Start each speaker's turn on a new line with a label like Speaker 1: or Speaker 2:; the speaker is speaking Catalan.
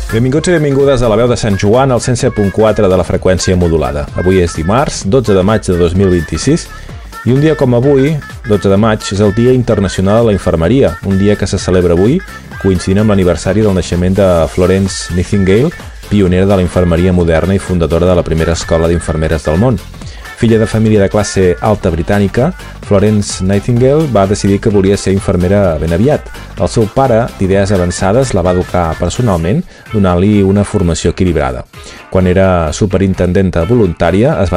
Speaker 1: Benvinguts i benvingudes a la veu de Sant Joan al 107.4 de la freqüència modulada. Avui és dimarts, 12 de maig de 2026, i un dia com avui, 12 de maig, és el Dia Internacional de la Infermeria, un dia que se celebra avui, coincidint amb l'aniversari del naixement de Florence Nightingale, pionera de la infermeria moderna i fundadora de la primera escola d'infermeres del món. Filla de família de classe alta britànica, Florence Nightingale va decidir que volia ser infermera ben aviat. El seu pare, d'idees avançades, la va educar personalment, donant-li una formació equilibrada. Quan era superintendenta voluntària, es va